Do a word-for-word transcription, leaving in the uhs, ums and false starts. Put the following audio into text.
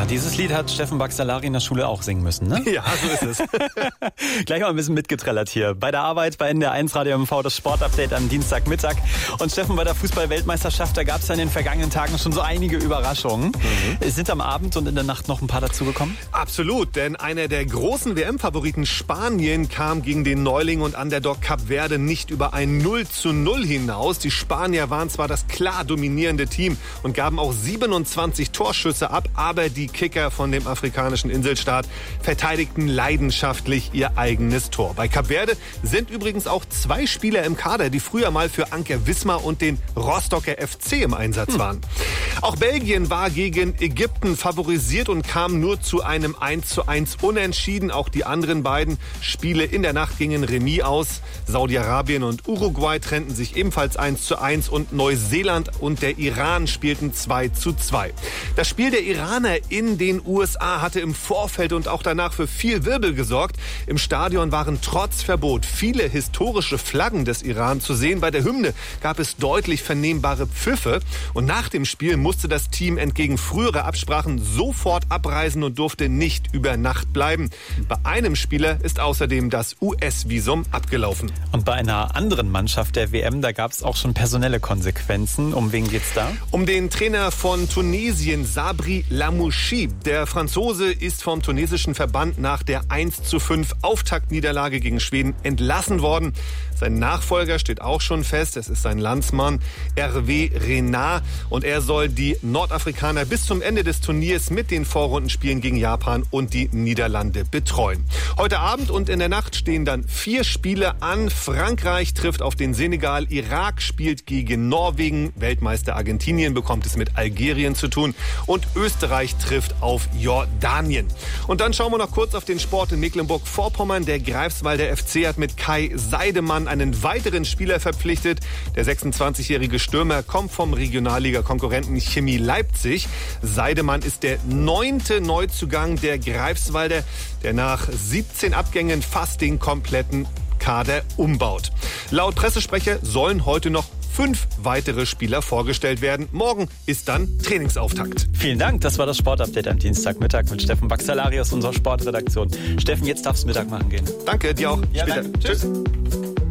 Ja, dieses Lied hat Steffen Baxalari in der Schule auch singen müssen, ne? Ja, so ist es. Gleich mal ein bisschen mitgetrellert hier. Bei der Arbeit bei N D R eins Radio M V das Sportupdate am Dienstagmittag. Und Steffen, bei der Fußball-Weltmeisterschaft, da gab es ja in den vergangenen Tagen schon so einige Überraschungen. Mhm. Sind am Abend und in der Nacht noch ein paar dazugekommen? Absolut, denn einer der großen W M-Favoriten Spanien kam gegen den Neuling und Underdog Kap Verde nicht über ein null zu null hinaus. Die Spanier waren zwar das klar dominierende Team und gaben auch siebenundzwanzig Torschüsse ab, aber die Kicker von dem afrikanischen Inselstaat verteidigten leidenschaftlich ihr eigenes Tor. Bei Kap Verde sind übrigens auch zwei Spieler im Kader, die früher mal für Anker Wismar und den Rostocker F C im Einsatz waren. Hm. Auch Belgien war gegen Ägypten favorisiert und kam nur zu einem eins zu eins Unentschieden. Auch die anderen beiden Spiele in der Nacht gingen Remis aus. Saudi-Arabien und Uruguay trennten sich ebenfalls eins zu eins und Neuseeland und der Iran spielten zwei zu zwei. Das Spiel der Iraner in den U S A hatte im Vorfeld und auch danach für viel Wirbel gesorgt. Im Stadion waren trotz Verbot viele historische Flaggen des Iran zu sehen. Bei der Hymne gab es deutlich vernehmbare Pfiffe. Und nach dem Spiel musste das Team entgegen früherer Absprachen sofort abreisen und durfte nicht über Nacht bleiben. Bei einem Spieler ist außerdem das U S-Visum abgelaufen. Und bei einer anderen Mannschaft der W M, da gab es auch schon personelle Konsequenzen. Um wen geht's da? Um den Trainer von Tunesien, Sabri Lamouchi. Der Franzose ist vom tunesischen Verband nach der eins zu fünf Auftaktniederlage gegen Schweden entlassen worden. Sein Nachfolger steht auch schon fest. Es ist sein Landsmann Hervé Renard. Und er soll die Nordafrikaner bis zum Ende des Turniers mit den Vorrundenspielen gegen Japan und die Niederlande betreuen. Heute Abend und in der Nacht stehen dann vier Spiele an. Frankreich trifft auf den Senegal. Irak spielt gegen Norwegen. Weltmeister Argentinien bekommt es mit Algerien zu tun. Und Österreich trifft auf Jordanien. Und dann schauen wir noch kurz auf den Sport in Mecklenburg-Vorpommern. Der Greifswalder F C hat mit Kai Seidemann einen weiteren Spieler verpflichtet. Der sechsundzwanzigjährige Stürmer kommt vom Regionalliga-Konkurrenten Chemie Leipzig. Seidemann ist der neunte Neuzugang der Greifswalder, der nach siebzehn Abgängen fast den kompletten Kader umbaut. Laut Pressesprecher sollen heute noch fünf weitere Spieler vorgestellt werden. Morgen ist dann Trainingsauftakt. Vielen Dank, das war das Sportupdate am Dienstagmittag mit Steffen Baxalari aus unserer Sportredaktion. Steffen, jetzt darfst du Mittag machen gehen. Danke, dir auch. Ja, Später. Tschüss.